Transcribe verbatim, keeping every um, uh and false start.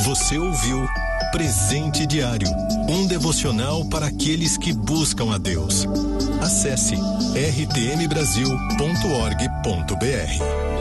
Você ouviu Presente Diário, um devocional para aqueles que buscam a Deus. Acesse r t m brasil ponto org ponto b r.